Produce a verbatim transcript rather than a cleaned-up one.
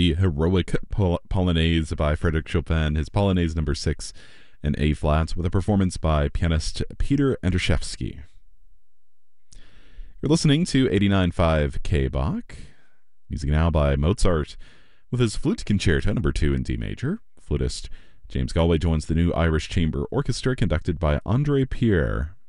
the Heroic Pol- Polonaise by Frederick Chopin, his Polonaise number six in A flat, with a performance by pianist Peter Andrzejewski. You're listening to eighty-nine point five K-Bach. Music now by Mozart with his Flute Concerto number two in D major. Flutist James Galway joins the new Irish Chamber Orchestra conducted by André Pierre.